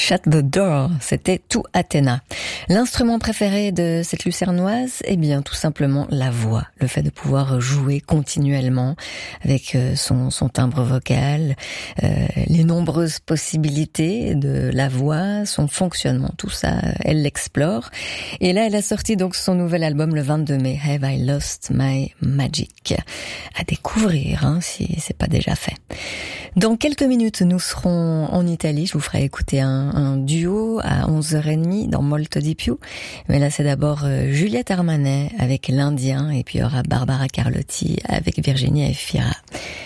Shut the Door, c'était tout Athéna. L'instrument préféré de cette lucernoise, eh bien tout simplement la voix, le fait de pouvoir jouer continuellement avec son timbre vocal, les nombreuses possibilités de la voix, son fonctionnement, tout ça, elle l'explore. Et là, elle a sorti donc son nouvel album le 22 mai, Have I Lost My Magic, à découvrir si c'est pas déjà fait. Dans quelques minutes, nous serons en Italie. Je vous ferai écouter un duo à 11h30 dans Molto di Più. Mais là, c'est d'abord Juliette Armanet avec l'Indien et puis il y aura Barbara Carlotti avec Virginia Efira.